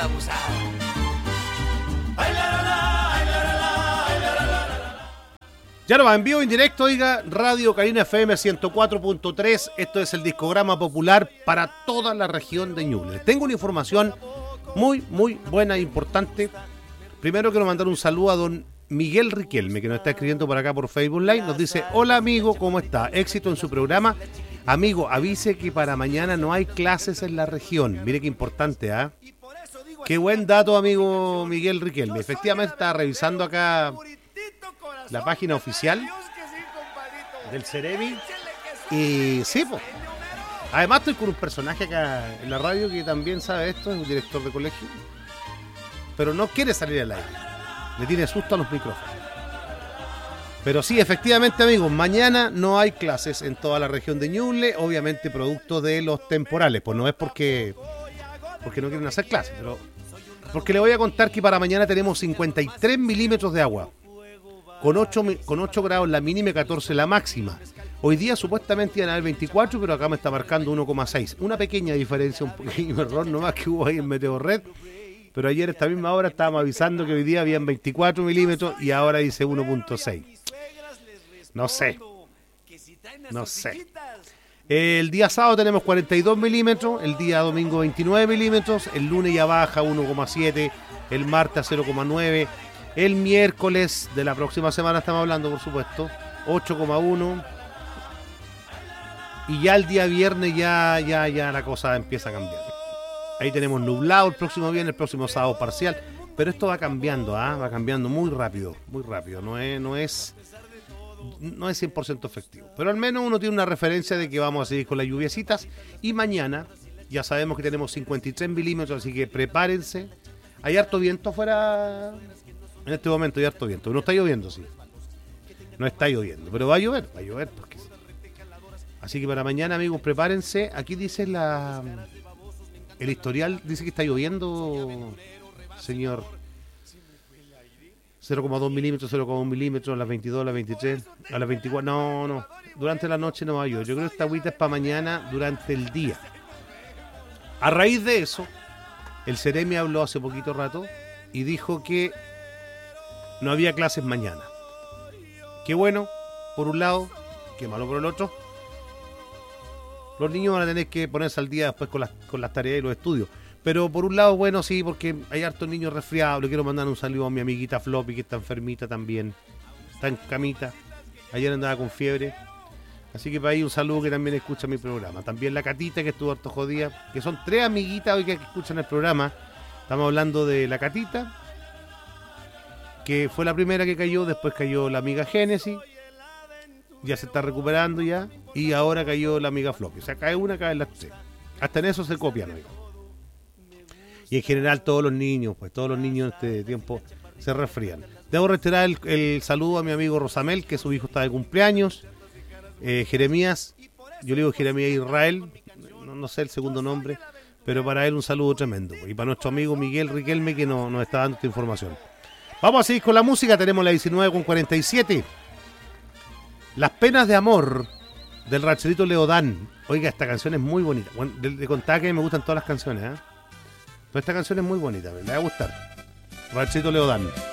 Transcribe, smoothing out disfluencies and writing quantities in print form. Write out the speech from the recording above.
abusado. Ya nos va en vivo, en directo, oiga, Radio Carina FM 104.3. Esto es el discograma popular para toda la región de Ñuble. Tengo una información muy buena e importante. Primero quiero mandar un saludo a don Miguel Riquelme, que nos está escribiendo por acá por Facebook Live. Nos dice: hola amigo, ¿cómo está? Éxito en su programa. Amigo, avise que para mañana no hay clases en la región. Mire qué importante, ¿ah? Qué buen dato, amigo Miguel Riquelme. Efectivamente estaba revisando acá la página oficial del Ceremi y sí, pues. Además estoy con un personaje acá en la radio que también sabe esto, es un director de colegio, pero no quiere salir al aire, le tiene susto a los micrófonos. Pero sí, efectivamente, amigos, mañana no hay clases en toda la región de Ñuble, obviamente producto de los temporales, pues no es porque no quieren hacer clases, pero porque le voy a contar que para mañana tenemos 53 milímetros de agua. Con 8 grados la mínima y 14 la máxima. Hoy día supuestamente iban a haber 24, pero acá me está marcando 1,6. Una pequeña diferencia, un pequeño error nomás que hubo ahí en Meteorred. Pero ayer a esta misma hora estábamos avisando que hoy día habían 24 milímetros y ahora dice 1,6. No sé. El día sábado tenemos 42 milímetros, el día domingo 29 milímetros, el lunes ya baja 1,7, el martes a 0,9. El miércoles de la próxima semana estamos hablando, por supuesto, 8,1. Y ya el día viernes ya la cosa empieza a cambiar. Ahí tenemos nublado el próximo viernes, el próximo sábado parcial. Pero esto va cambiando, va cambiando muy rápido. No es 100% efectivo. Pero al menos uno tiene una referencia de que vamos a seguir con las lluviecitas. Y mañana ya sabemos que tenemos 53 milímetros, así que prepárense. Hay harto viento afuera. En este momento hay harto viento. No está lloviendo, sí. No está lloviendo, pero va a llover porque sí. Así que para mañana, amigos, prepárense. Aquí dice el historial, dice que está lloviendo, señor. 0,2 milímetros, 0,1 milímetros, a las 22, a las 23, a las 24. No. Durante la noche no va a llover. Yo creo que esta agüita es para mañana durante el día. A raíz de eso, el Ceremi habló hace poquito rato y dijo que no había clases mañana. Qué bueno, por un lado, qué malo por el otro. Los niños van a tener que ponerse al día después con las tareas y los estudios. Pero por un lado, bueno, sí, porque hay hartos niños resfriados. Le quiero mandar un saludo a mi amiguita Floppy, que está enfermita también. Está en camita. Ayer andaba con fiebre. Así que para ahí un saludo, que también escucha mi programa. También la Catita, que estuvo harto jodida. Que son 3 amiguitas hoy que escuchan el programa. Estamos hablando de la Catita, que fue la primera que cayó. Después cayó la amiga Génesis. Ya se está recuperando ya. Y ahora cayó la amiga Floppy. O sea, cae una, caen las 3. Hasta en eso se copian, amigo. Y en general todos los niños en este tiempo se resfrían. Debo retirar el saludo a mi amigo Rosamel, que su hijo está de cumpleaños. Jeremías, yo le digo Jeremías Israel, no sé el segundo nombre, pero para él un saludo tremendo. Y para nuestro amigo Miguel Riquelme, que nos está dando esta información. Vamos a seguir con la música, tenemos la 19:47. Las penas de amor, del rancherito Leodán. Oiga, esta canción es muy bonita. Bueno, le contaba que me gustan todas las canciones, pero esta canción es muy bonita, me va a gustar. Rancherito Leodán.